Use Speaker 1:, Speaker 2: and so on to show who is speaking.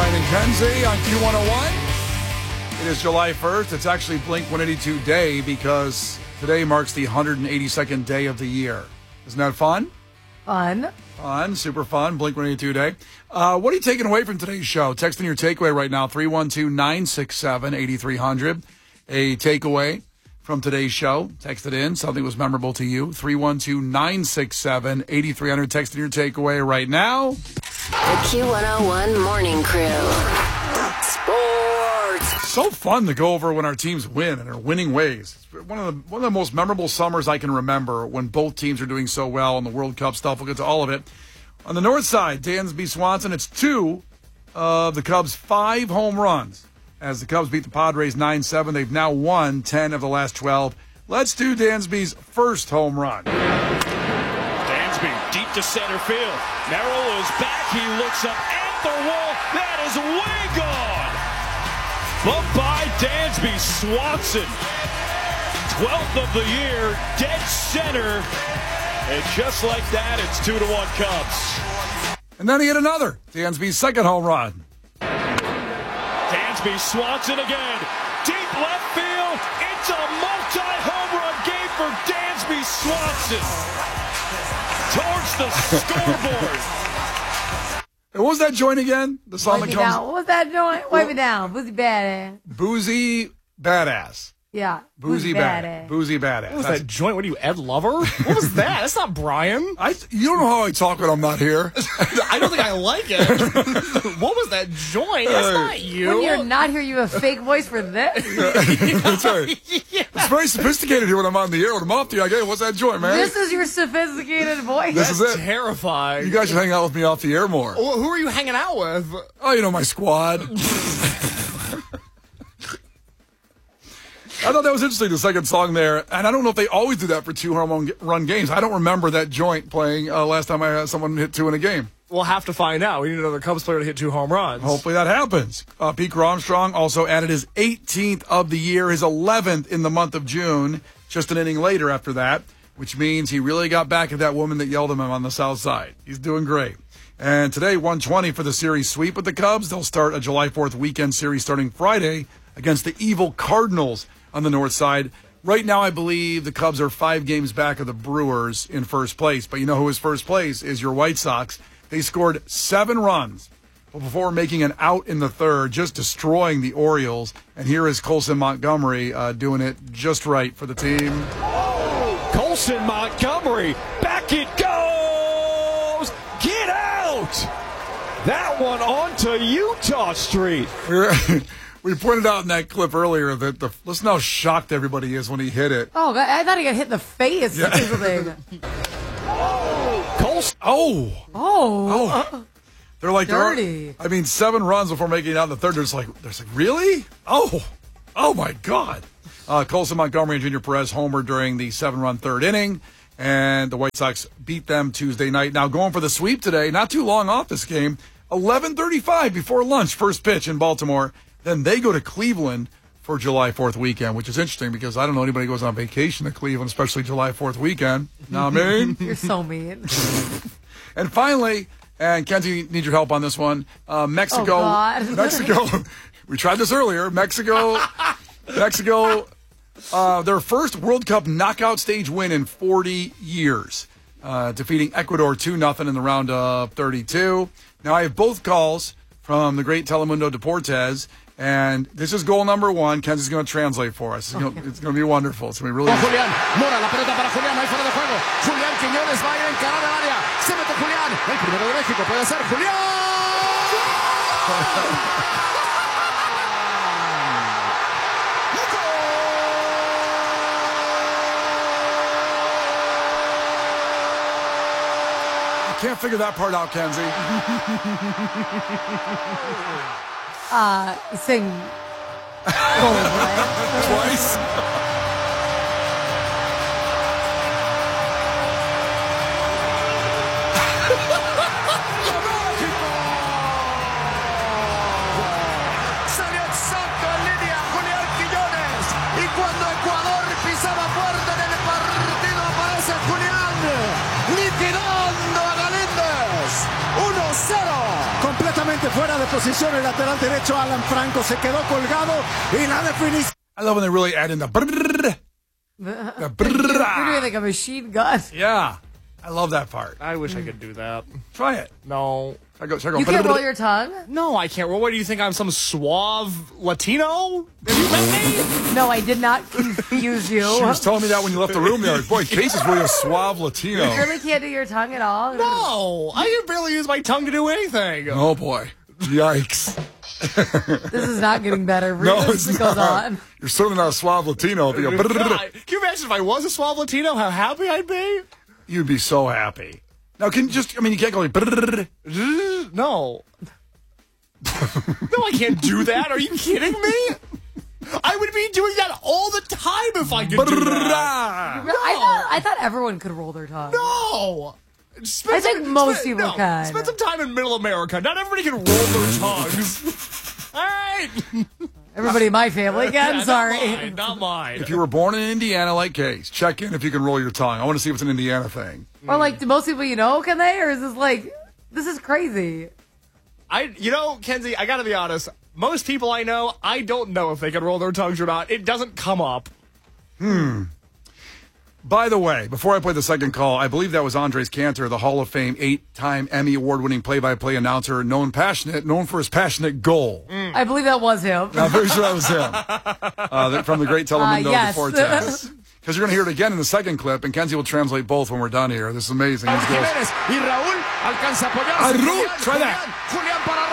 Speaker 1: Brian and Kenzie on Q101. It is July 1st. It's actually Blink-182 Day because today marks the 182nd day of the year. Isn't that fun?
Speaker 2: Fun.
Speaker 1: Fun. Super fun. Blink-182 Day. What are you taking away from today's show? Text in your takeaway right now, 312-967-8300. A takeaway from today's show. Text it in. Something was memorable to you. 312-967-8300. Text in your takeaway right now.
Speaker 3: The Q101 Morning Crew. Sports.
Speaker 1: So fun to go over when our teams win and are winning ways. It's one of the most memorable summers I can remember when both teams are doing so well in the World Cup stuff. We'll get to all of it. On the north side, Dansby Swanson, it's two of the Cubs' 5 home runs. As the Cubs beat the Padres 9-7, they've now won 10 of the last 12. Let's do Dansby's first home run.
Speaker 4: Dansby deep to center field. Merrill is back. He looks up at the wall. That is way gone. Bumped by Dansby Swanson. 12th of the year, dead center. And just like that, it's 2-1 Cubs.
Speaker 1: And then he hit another. Dansby's second home run.
Speaker 4: Dansby Swanson again. Deep left field. It's a multi-home run game for Dansby Swanson. Towards the scoreboard.
Speaker 1: And what was that joint again? The song
Speaker 2: Wipe
Speaker 1: that
Speaker 2: me
Speaker 1: comes.
Speaker 2: down. What was that joint? Wipe me down. Boozy badass.
Speaker 1: Boozy Badass.
Speaker 2: Yeah.
Speaker 1: Boozy Badass. Boozy Badass.
Speaker 5: What was that joint? What are you, Ed Lover? What was that? That's not Brian.
Speaker 1: You don't know how I talk when I'm not here.
Speaker 5: I don't think I like it. What was that joint? That's not you.
Speaker 2: When you're not here, you have a fake voice for this?
Speaker 1: That's right.
Speaker 5: Yeah.
Speaker 1: It's very sophisticated here when I'm on the air. When I'm off the air, I go, hey, what's that joint, man?
Speaker 2: This is your sophisticated voice.
Speaker 1: This is it.
Speaker 5: Terrifying.
Speaker 1: You guys should hang out with me off the air more.
Speaker 5: Well, who are you hanging out with?
Speaker 1: Oh, you know, my squad. I thought that was interesting, the second song there. And I don't know if they always do that for 2 home run games. I don't remember that joint playing last time I had someone hit 2 in a game.
Speaker 5: We'll have to find out. We need another Cubs player to hit 2 home runs.
Speaker 1: Hopefully that happens. Pete Armstrong also added his 18th of the year, his 11th in the month of June, just an inning later after that, which means he really got back at that woman that yelled at him on the south side. He's doing great. And today, 120 for the series sweep with the Cubs. They'll start a July 4th weekend series starting Friday against the evil Cardinals on the north side. Right now, I believe the Cubs are 5 games back of the Brewers in first place. But you know who is first place is your White Sox. They scored 7 runs before making an out in the third, just destroying the Orioles. And here is Colson Montgomery doing it just right for the team.
Speaker 4: Colson Montgomery. Back it goes. Get out. That one onto Utah Street.
Speaker 1: We pointed out in that clip earlier that listen how shocked everybody is when he hit it.
Speaker 2: Oh, I thought he got hit in the face.
Speaker 1: Yeah.
Speaker 4: Colson.
Speaker 1: They're like,
Speaker 2: dirty.
Speaker 1: 7 runs before making it out in the third. They're like, really? Oh my God. Colson Montgomery and Junior Perez homered during the 7-run third inning, and the White Sox beat them Tuesday night. Now going for the sweep today, not too long off this game, 11:35 before lunch, first pitch in Baltimore. Then they go to Cleveland for July 4th weekend, which is interesting because I don't know anybody who goes on vacation to Cleveland, especially July 4th weekend. Know what I mean?
Speaker 2: You're so mean.
Speaker 1: And finally, and Kenzie, need your help on this one. Mexico.
Speaker 2: Oh, God.
Speaker 1: Mexico. We tried this earlier. Mexico, their first World Cup knockout stage win in 40 years, defeating Ecuador 2-0 in the round of 32. Now, I have both calls from the great Telemundo Deportes, and this is goal number 1. Kenzie's going to translate for us. It's going to be wonderful. It's going to be really
Speaker 6: Julián, Mora, la pelota para Julián, ahí fuera de juego. Julián Quiñones va a ir a encarar al área. Se mete Julián. El primero de México puede ser Julián.
Speaker 1: I can't figure that part out, Kenzie.
Speaker 2: Sing.
Speaker 1: Twice.
Speaker 6: Salió exacto en línea Julián Quiñones. Y cuando Ecuador pisaba fuerte en el partido aparece Julián liquidando a Galíndez. 1-0. Completamente fuera de posición el lateral derecho Alan Franco. Se quedó colgado y la definición.
Speaker 1: I love when they really add in the brrrr.
Speaker 2: You're doing like a machine gun.
Speaker 1: Yeah. I love that part.
Speaker 5: I wish I could do that.
Speaker 1: Try it.
Speaker 5: No.
Speaker 1: I go,
Speaker 2: You can't roll your tongue?
Speaker 5: No, I can't. Well, what do you think? I'm some suave Latino? Have you met me?
Speaker 2: No, I did not confuse you.
Speaker 1: She was telling me that when you left the room there. Boy, Case is really a suave Latino.
Speaker 2: You really can't do your tongue at all?
Speaker 5: No, I can barely use my tongue to do anything.
Speaker 1: Oh, boy. Yikes.
Speaker 2: This is not getting better.
Speaker 1: No,
Speaker 2: This
Speaker 1: it's
Speaker 2: goes
Speaker 1: not.
Speaker 2: on.
Speaker 1: You're certainly not a suave Latino. If you go,
Speaker 5: God, can you imagine if I was a suave Latino, how happy I'd be?
Speaker 1: you'd be so happy. Now, you can't go like, brrrr.
Speaker 5: No. No, I can't do that. Are you kidding me? I would be doing that all the time if I could do that.
Speaker 1: Brrrr.
Speaker 2: I thought everyone could roll their tongue.
Speaker 5: No.
Speaker 2: I think most people can.
Speaker 5: Spend some time in Middle America. Not everybody can roll their tongues. All right.
Speaker 2: Everybody in my family can. Sorry.
Speaker 5: Not mine.
Speaker 1: If you were born in Indiana like Case, check in if you can roll your tongue. I want to see if it's an Indiana thing.
Speaker 2: Or like, do most people you know, can they? Or is this like, this is crazy.
Speaker 5: Kenzie, I got to be honest. Most people I know, I don't know if they can roll their tongues or not. It doesn't come up.
Speaker 1: By the way, before I play the second call, I believe that was Andres Cantor, the Hall of Fame 8-time Emmy Award-winning play-by-play announcer, known for his passionate goal.
Speaker 2: I believe that was him.
Speaker 1: I'm pretty sure that was him. From the great Telemundo
Speaker 2: yes.
Speaker 1: Deportes. Because you're going to hear it again in the second clip, and Kenzie will translate both when we're done here. This is amazing. This goes,
Speaker 6: Jiménez y Raúl alcanza a apoyarse.
Speaker 1: Raúl, try that.
Speaker 6: Julián para